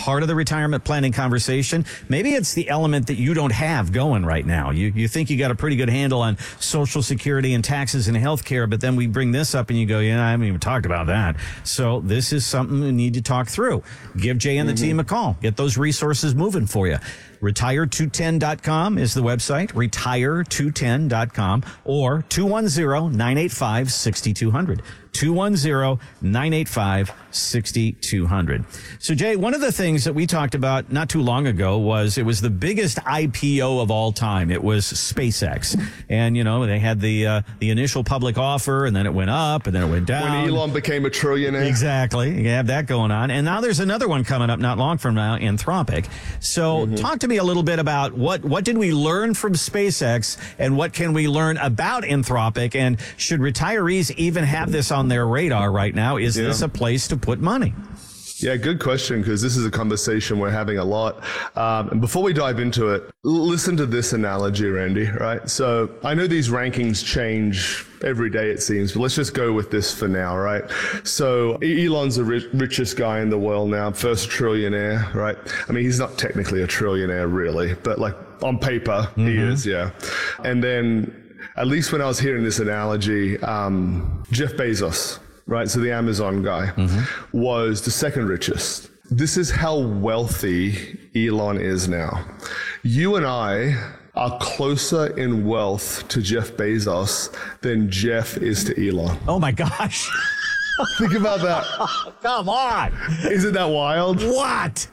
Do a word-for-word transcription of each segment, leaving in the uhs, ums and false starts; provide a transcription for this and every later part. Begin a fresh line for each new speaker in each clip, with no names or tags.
part of the retirement planning conversation. Maybe it's the element that you don't have going right now. You you think you got a pretty good handle on Social Security and taxes and health care, but then we bring this up and you go, yeah, I haven't even talked about that. So this is something we need to talk through. Give Jay and the mm-hmm. team a call. Get those resources moving for you. retire two ten dot com is the website, retire two ten dot com, or two one zero, nine eight five, six two zero zero. two one zero, nine eight five, six two zero zero. So, Jay, one of the things that we talked about not too long ago was it was the biggest I P O of all time. It was SpaceX. And, you know, they had the uh, the initial public offer, and then it went up, and then it went down.
When Elon became a trillionaire.
Exactly. You have that going on. And now there's another one coming up not long from now, Anthropic. So mm-hmm. talk to me a little bit about what, what did we learn from SpaceX, and what can we learn about Anthropic? And should retirees even have this on their radar right now? Is yeah. this a place to put money?
Yeah, good question, because this is a conversation we're having a lot. Um, and before we dive into it, listen to this analogy, Randy, right? So I know these rankings change every day, it seems, but let's just go with this for now, right? So Elon's the rich, richest guy in the world now, first trillionaire, right? I mean, he's not technically a trillionaire, really, but like on paper, mm-hmm. he is, yeah. And then, at least when I was hearing this analogy, um, Jeff Bezos, right, so the Amazon guy, mm-hmm. was the second richest. This is how wealthy Elon is now. You and I are closer in wealth to Jeff Bezos than Jeff is to Elon.
Oh my gosh.
Think about that.
Come on.
Isn't that wild?
What?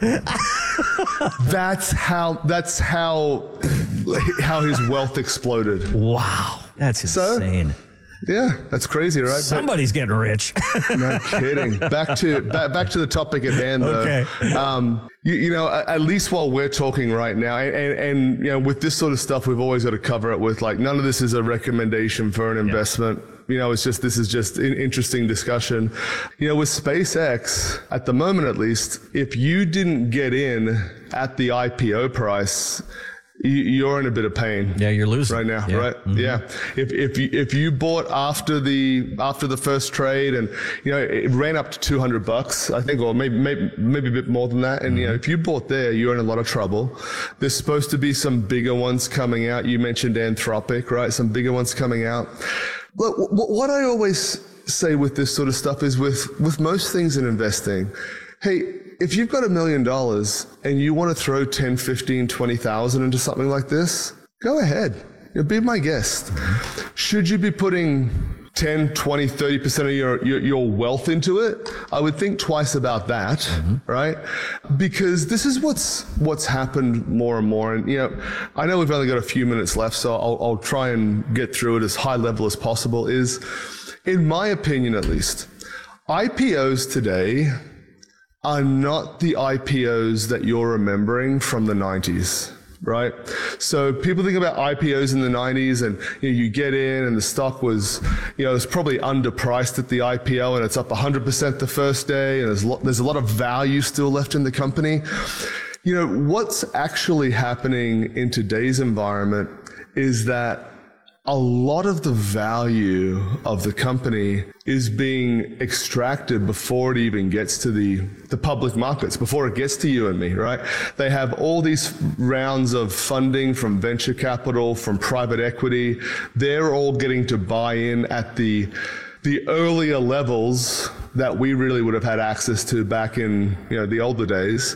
That's how, that's how, how his wealth exploded.
Wow. That's insane.
So, yeah, that's crazy, right?
Somebody's but, getting rich.
No kidding. Back to back, back to the topic at hand, though.
Okay.
Um, you, you know, at least while we're talking right now, and, and, and you know, with this sort of stuff, we've always got to cover it with like, none of this is a recommendation for an investment. Yeah. You know, it's just, this is just an interesting discussion. You know, with SpaceX, at the moment at least, if you didn't get in at the I P O price, you're in a bit of pain.
Yeah, you're losing
right now,
yeah.
right? Mm-hmm. Yeah. If if you if you bought after the after the first trade, and you know it ran up to two hundred bucks, I think, or maybe maybe maybe a bit more than that, and mm-hmm. you know if you bought there, you're in a lot of trouble. There's supposed to be some bigger ones coming out. You mentioned Anthropic, right? Some bigger ones coming out. Look, what I always say with this sort of stuff is with with most things in investing, hey, if you've got a million dollars and you want to throw ten, fifteen, twenty thousand into something like this, go ahead. You'll be my guest. Mm-hmm. Should you be putting ten, twenty, thirty percent of your, your, your wealth into it? I would think twice about that, mm-hmm. right? Because this is what's, what's happened more and more. And, you know, I know we've only got a few minutes left, so I'll, I'll try and get through it as high level as possible. Is, in my opinion at least, I P Os today are not the I P Os that you're remembering from the nineties, right? So people think about I P Os in the nineties, and you know, you get in and the stock was, you know, it's probably underpriced at the I P O, and it's up one hundred percent the first day, and there's, lo- there's a lot of value still left in the company. You know, what's actually happening in today's environment is that a lot of the value of the company is being extracted before it even gets to the, the public markets, before it gets to you and me, right? They have all these rounds of funding from venture capital, from private equity. They're all getting to buy in at the, the earlier levels that we really would have had access to back in, you know, the older days.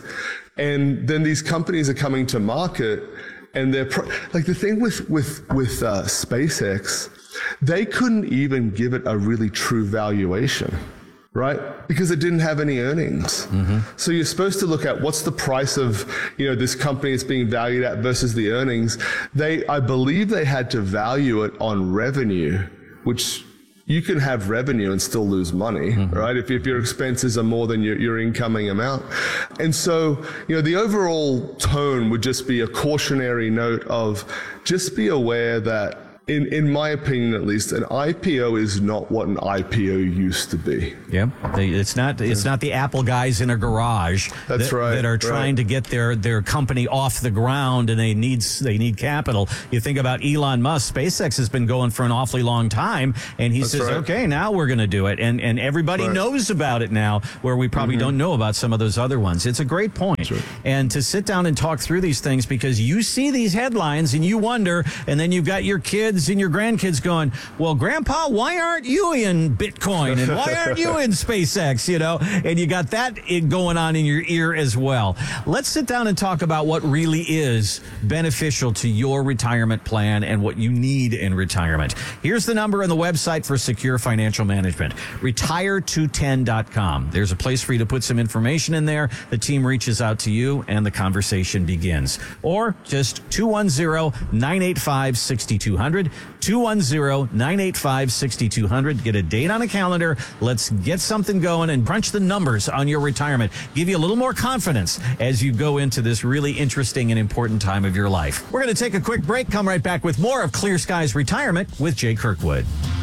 And then these companies are coming to market. And they're pro- like the thing with with with uh, SpaceX, they couldn't even give it a really true valuation, right? Because it didn't have any earnings. Mm-hmm. So you're supposed to look at what's the price of, you know, this company it's being valued at versus the earnings. They, I believe, they had to value it on revenue, which you can have revenue and still lose money, mm-hmm. right? If, if your expenses are more than your, your incoming amount. And so, you know, the overall tone would just be a cautionary note of just be aware that in, in my opinion, at least, an I P O is not what an I P O used to be.
Yeah, they, it's not. It's not the Apple guys in a garage.
That's
that,
right.
That are trying
right.
to get their, their company off the ground, and they need they need capital. You think about Elon Musk. SpaceX has been going for an awfully long time, and he
That's
says,
right.
"Okay, now we're going to do it," and and everybody
right.
knows about it now, where we probably mm-hmm. don't know about some of those other ones. It's a great point, right. and to sit down and talk through these things, because you see these headlines and you wonder, and then you've got your kids and your grandkids going, "Well, Grandpa, why aren't you in Bitcoin, and why aren't you in SpaceX?" You know, and you got that going on in your ear as well. Let's sit down and talk about what really is beneficial to your retirement plan and what you need in retirement. Here's the number on the website for Secure Financial Management, retire two ten dot com. There's a place for you to put some information in there. The team reaches out to you and the conversation begins. Or just two one zero, nine eight five, six two zero zero, two one zero, nine eight five, six two zero zero. Get a date on a calendar. Let's get something going and crunch the numbers on your retirement. Give you a little more confidence as you go into this really interesting and important time of your life. We're going to take a quick break. Come right back with more of Clear Skies Retirement with Jay Kirkwood.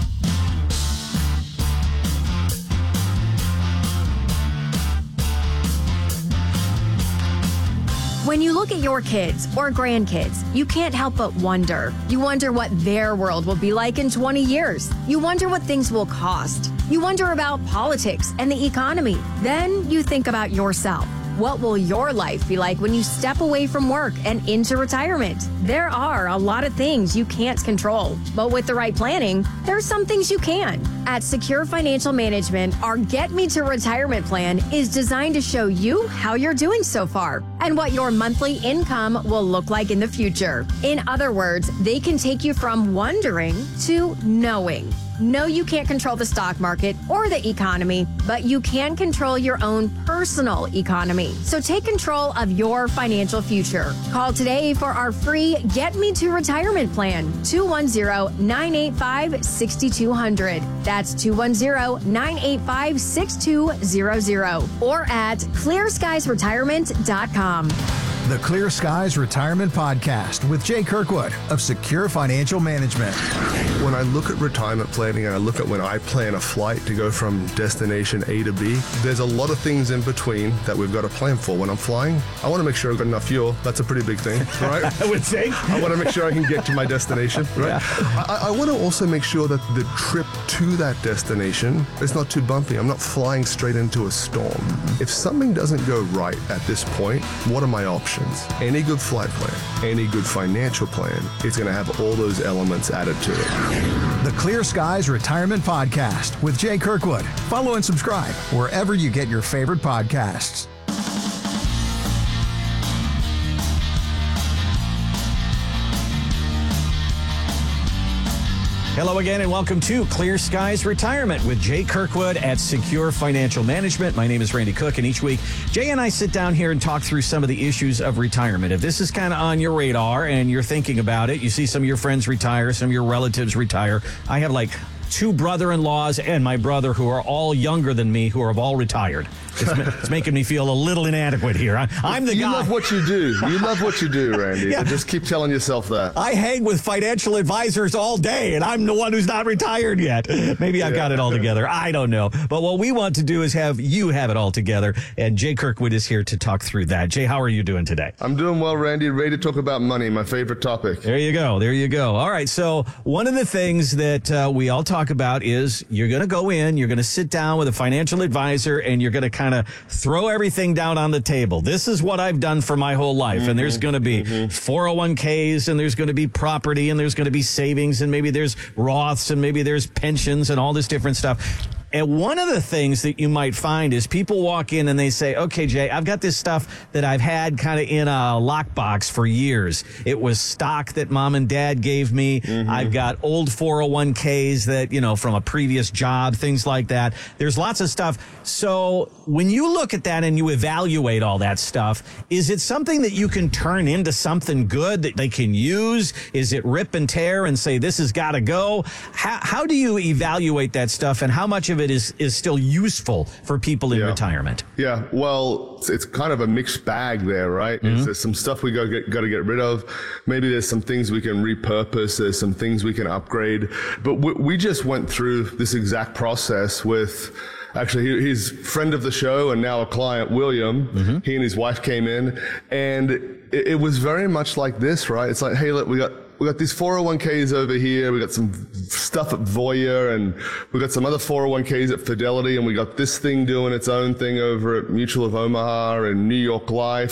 When you look at your kids or grandkids, you can't help but wonder. You wonder what their world will be like in twenty years. You wonder what things will cost. You wonder about politics and the economy. Then you think about yourself. What will your life be like when you step away from work and into retirement? There are a lot of things you can't control, but with the right planning, there's some things you can. At Secure Financial Management, our Get Me to Retirement plan is designed to show you how you're doing so far and what your monthly income will look like in the future. In other words, they can take you from wondering to knowing. No, you can't control the stock market or the economy, but you can control your own personal economy. So take control of your financial future. Call today for our free Get Me to Retirement plan, two one zero, nine eight five, six two zero zero. That's two one zero, nine eight five, six two zero zero or at clear skies retirement dot com.
The Clear Skies Retirement Podcast with Jay Kirkwood of Secure Financial Management.
When I look at retirement planning and I look at when I plan a flight to go from destination A to B, there's a lot of things in between that we've got to plan for. When I'm flying, I want to make sure I've got enough fuel. That's a pretty big thing, right?
I would say.
I want to make sure I can get to my destination, right? Yeah. I, I want to also make sure that the trip to that destination is not too bumpy. I'm not flying straight into a storm. If something doesn't go right at this point, what are my options? Any good flight plan, any good financial plan, it's going to have all those elements added to it.
The Clear Skies Retirement Podcast with Jay Kirkwood. Follow and subscribe wherever you get your favorite podcasts.
Hello again and welcome to Clear Skies Retirement with Jay Kirkwood at Secure Financial Management. My name is Randy Cook, and each week Jay and I sit down here and talk through some of the issues of retirement. If this is kind of on your radar and you're thinking about it, you see some of your friends retire, some of your relatives retire. I have like two brother-in-laws and my brother who are all younger than me, who are all retired. It's, it's making me feel a little inadequate here. I, I'm the
you
guy.
You love what you do. You love what you do, Randy.
Yeah.
Just keep telling yourself that.
I hang with financial advisors all day, and I'm the one who's not retired yet. Maybe I've yeah. got it all together. I don't know. But what we want to do is have you have it all together, and Jay Kirkwood is here to talk through that. Jay, how are you doing today?
I'm doing well, Randy. Ready to talk about money, my favorite topic.
There you go. There you go. All right. So one of the things that uh, we all talk about is you're going to go in, you're going to sit down with a financial advisor, and you're going to kind of throw everything down on the table. This is what I've done for my whole life. Mm-hmm. And there's going to be mm-hmm. four oh one k's, and there's going to be property, and there's going to be savings, and maybe there's Roths, and maybe there's pensions and all this different stuff. And one of the things that you might find is people walk in and they say, okay, Jay, I've got this stuff that I've had kind of in a lockbox for years. It was stock that mom and dad gave me. Mm-hmm. I've got old four oh one k's that, you know, from a previous job, things like that. There's lots of stuff. So when you look at that and you evaluate all that stuff, is it something that you can turn into something good that they can use? Is it rip and tear and say, this has got to go? How, how do you evaluate that stuff, and how much of it it is, is still useful for people in
Yeah.
retirement?
Yeah, well, it's, it's kind of a mixed bag there, right? Mm-hmm. There's some stuff we got get, got to get rid of. Maybe there's some things we can repurpose. There's some things we can upgrade. But we, we just went through this exact process with, actually, he, he's friend of the show and now a client, William. Mm-hmm. He and his wife came in, and it, it was very much like this, right? It's like, hey, look, we got we got these four oh one k's over here. We got some stuff at Voya, and we got some other four oh one k's at Fidelity, and we got this thing doing its own thing over at Mutual of Omaha and New York Life.